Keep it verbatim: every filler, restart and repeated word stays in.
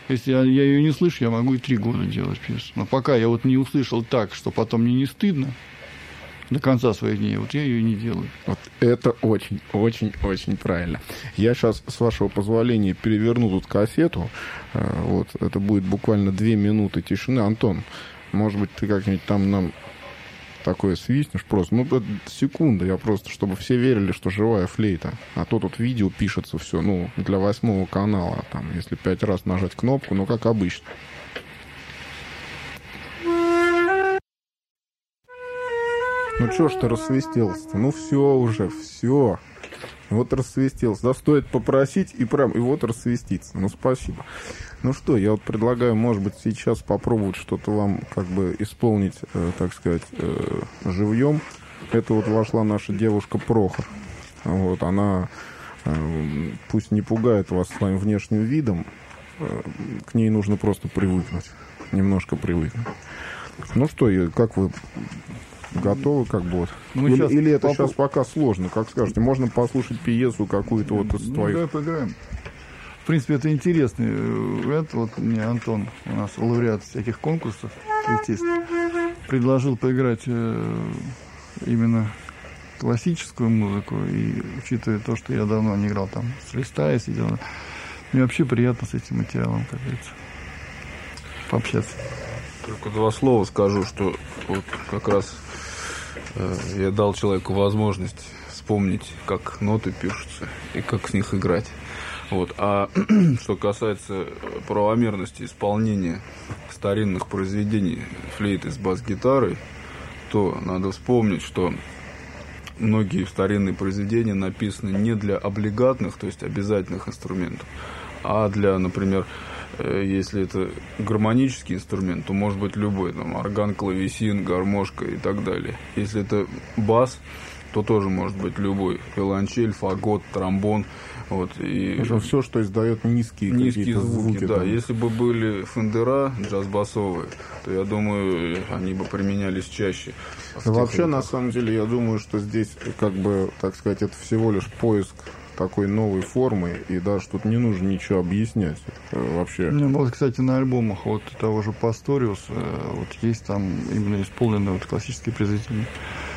Если я, я ее не слышу, я могу и три года делать пьесу. Но пока я вот не услышал так, что потом мне не стыдно до конца своих дней, вот я ее не делаю. Вот это очень, очень, очень правильно. Я сейчас, с вашего позволения, переверну тут кассету. Вот, это будет буквально две минуты тишины. Антон, может быть, ты как-нибудь там нам такое свистнешь просто. Ну, это секунда, я просто, чтобы все верили, что живая флейта. А то тут видео пишется все, ну, для восьмого канала. Там, если пять раз нажать кнопку, ну, как обычно. Ну, чё ж ты рассвистелся-то? Ну, все уже, все. Вот рассвистелся. Да, стоит попросить и прям, и вот рассвиститься. Ну, спасибо. Ну что, я вот предлагаю, может быть, сейчас попробовать что-то вам как бы исполнить, э, так сказать, э, живьем. Это вот вошла наша девушка Прохор. Вот, она э, пусть не пугает вас своим внешним видом, э, к ней нужно просто привыкнуть. Немножко привыкнуть. Ну что, как вы... Готовы, как бы вот. Ну, или, или это попро... сейчас пока сложно, как скажете. Можно послушать пьесу какую-то вот из ну, твоих. Давай поиграем. В принципе, это интересный. Это вот мне Антон, у нас лауреат всяких конкурсов, артист, предложил поиграть именно классическую музыку. И учитывая то, что я давно не играл там с листа, я сидел, мне вообще приятно с этим материалом, как говорится, пообщаться. Только два слова скажу, что вот как раз э, я дал человеку возможность вспомнить, как ноты пишутся и как с них играть. Вот. А что касается правомерности исполнения старинных произведений флейты с бас-гитарой, то надо вспомнить, что многие старинные произведения написаны не для облигатных, то есть обязательных инструментов, а для, например, если это гармонический инструмент, то может быть любой, там, орган, клавесин, гармошка и так далее. Если это бас, то тоже может быть любой, виолончель, фагот, тромбон. Вот, и все, что издает низкие, низкие звуки. звуки да. там. Если бы были фендера джаз-басовые, то, я думаю, они бы применялись чаще. Вообще, на самом деле, я думаю, что здесь, как бы, так сказать, это всего лишь поиск такой новой формы, и даже тут не нужно ничего объяснять вообще. Ну, вот, кстати, на альбомах вот того же Пасториус вот есть там именно исполненные вот классические произведения.